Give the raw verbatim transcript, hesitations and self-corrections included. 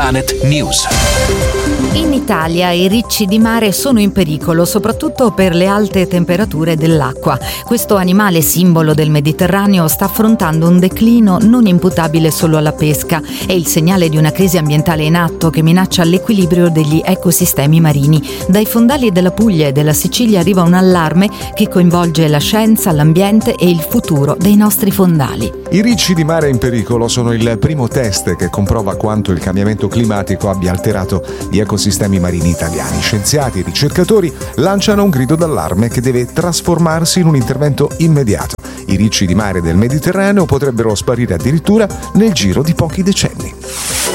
Planet News. In Italia i ricci di mare sono in pericolo, soprattutto per le alte temperature dell'acqua. Questo animale simbolo del Mediterraneo sta affrontando un declino non imputabile solo alla pesca. È il segnale di una crisi ambientale in atto che minaccia l'equilibrio degli ecosistemi marini. Dai fondali della Puglia e della Sicilia arriva un allarme che coinvolge la scienza, l'ambiente e il futuro dei nostri fondali. I ricci di mare in pericolo sono il primo test che comprova quanto il cambiamento climatico abbia alterato gli ecosistemi marini italiani. Scienziati e ricercatori lanciano un grido d'allarme che deve trasformarsi in un intervento immediato. I ricci di mare del Mediterraneo potrebbero sparire addirittura nel giro di pochi decenni.